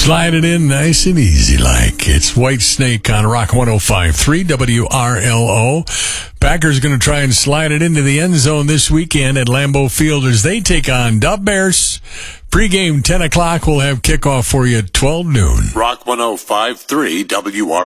Slide it in nice and easy like. It's White Snake on Rock 105.3 WRLO. Packers going to try and slide it into the end zone this weekend at Lambeau Field as they take on Dub Bears. Pre-game 10 o'clock. We'll have kickoff for you at 12 noon. Rock 105.3 WR.